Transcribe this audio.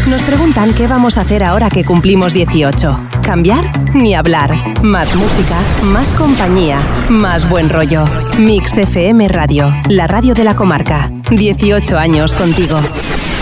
Nos preguntan qué vamos a hacer ahora que cumplimos 18. ¿Cambiar? Ni hablar. Más música, más compañía, más buen rollo. Mix FM Radio, la radio de la comarca. 18 años contigo.